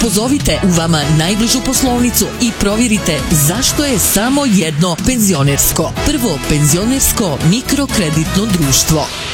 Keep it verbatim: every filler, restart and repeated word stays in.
Pozovite u vama najbližu poslovnicu i provjerite zašto je samo jedno penzionersko. Prvo penzionersko mikrokreditno društvo.